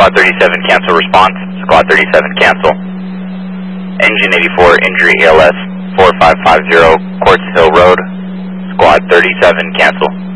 Squad 37, cancel response. Squad 37, cancel. Engine 84, injury ALS 4550, Quartz Hill Road. Squad 37, cancel.